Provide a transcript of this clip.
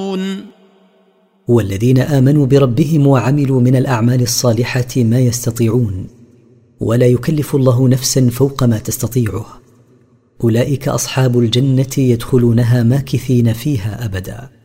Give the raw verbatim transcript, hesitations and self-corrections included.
يعملون والذين آمنوا بربهم وعملوا من الأعمال الصالحة ما يستطيعون ولا يكلف الله نفسا فوق ما تستطيعه، أولئك أصحاب الجنة يدخلونها ماكثين فيها أبدا.